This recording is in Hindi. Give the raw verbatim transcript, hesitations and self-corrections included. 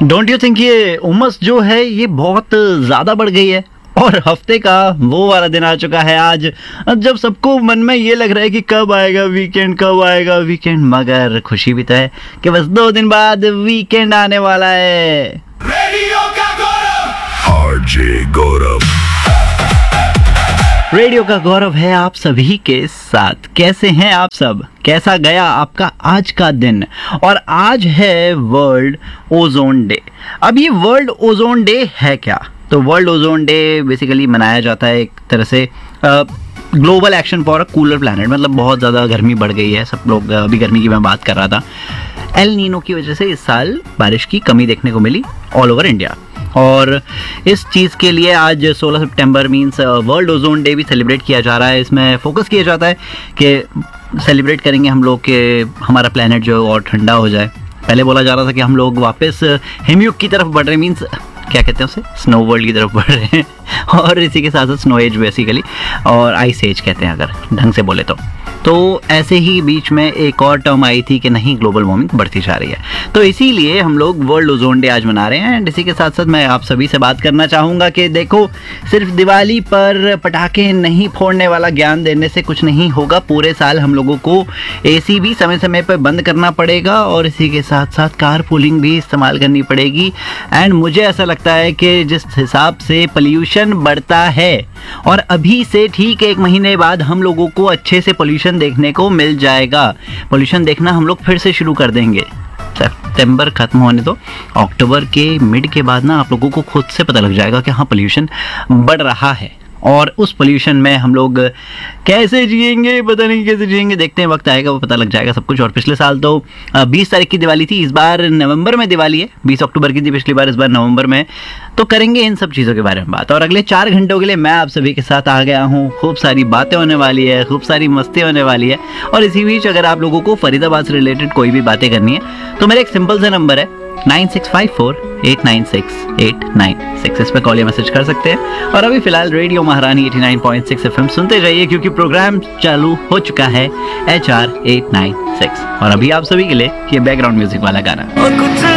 डोंट यू थिंक ये उमस जो है ये बहुत ज़्यादा बढ़ गई है? और हफ्ते का वो वाला दिन आ चुका है आज जब सबको मन में ये लग रहा है कि कब आएगा वीकेंड, कब आएगा वीकेंड। मगर खुशी भी तो है कि बस दो दिन बाद वीकेंड आने वाला है। रेडियो का गौरव आरजे गौरव रेडियो का गौरव है आप सभी के साथ। कैसे हैं आप सब? कैसा गया आपका आज का दिन? और आज है वर्ल्ड ओजोन डे। अब ये वर्ल्ड ओजोन डे है क्या? तो वर्ल्ड ओजोन डे बेसिकली मनाया जाता है एक तरह से global action for a cooler planet. मतलब बहुत ज़्यादा गर्मी बढ़ गई है, सब लोग, अभी गर्मी की मैं बात कर रहा था। एल नीनो की वजह से इस साल बारिश की कमी देखने को मिली ऑल ओवर इंडिया, और इस चीज़ के लिए आज सोलह सितंबर मींस वर्ल्ड ओजोन डे भी सेलिब्रेट किया जा रहा है। इसमें फोकस किया जाता है कि सेलिब्रेट करेंगे हम लोग कि हमारा प्लैनेट जो और ठंडा हो जाए। पहले बोला जा रहा था कि हम लोग वापस हिमयुग की तरफ बढ़ रहे, मींस क्या कहते हैं उसे, स्नो वर्ल्ड की तरफ बढ़ रहे हैं, और इसी के साथ साथ स्नो एज बेसिकली, और आइस एज कहते हैं अगर ढंग से बोले तो। तो ऐसे ही बीच में एक और टर्म आई थी कि नहीं, ग्लोबल वार्मिंग बढ़ती जा रही है, तो इसीलिए हम लोग वर्ल्ड ओजोन डे आज मना रहे हैं। एंड इसी के साथ साथ मैं आप सभी से बात करना चाहूँगा कि देखो, सिर्फ दिवाली पर पटाखे नहीं फोड़ने वाला ज्ञान देने से कुछ नहीं होगा। पूरे साल हम लोगों को एसी भी समय समय पर बंद करना पड़ेगा, और इसी के साथ साथ कार पूलिंग भी इस्तेमाल करनी पड़ेगी। एंड मुझे ऐसा लगता है कि जिस हिसाब से पोल्यूशन बढ़ता है, और अभी से ठीक एक महीने बाद हम लोगों को अच्छे से पोल्यूशन देखने को मिल जाएगा। पोल्यूशन देखना हम लोग फिर से शुरू कर देंगे। सितंबर खत्म होने दो, अक्टूबर के मिड के बाद ना आप लोगों को खुद से पता लग जाएगा कि हाँ, पोल्यूशन बढ़ रहा है, और उस पोल्यूशन में हम लोग कैसे जिएंगे, पता नहीं कैसे जिएंगे। देखते हैं, वक्त आएगा वो पता लग जाएगा सब कुछ। और पिछले साल तो बीस तारीख की दिवाली थी, इस बार नवंबर में दिवाली है। बीस अक्टूबर की थी पिछली बार, इस बार नवंबर में। तो करेंगे इन सब चीज़ों के बारे में बात। और अगले चार घंटों के लिए मैं आप सभी के साथ आ गया हूँ। खूब सारी बातें होने वाली है, खूब सारी मस्ती होने वाली है। और इसी बीच अगर आप लोगों को फरीदाबाद से रिलेटेड कोई भी बातें करनी है तो मेरा एक सिंपल सा नंबर है nine six five four eight nine six eight nine six. इस पर कॉल या मैसेज कर सकते हैं। और अभी फिलहाल रेडियो महारानी eighty nine point six FM सुनते जाइए, क्योंकि प्रोग्राम चालू हो चुका है H R eight nine six. और अभी आप सभी के लिए ये बैकग्राउंड म्यूजिक वाला गाना।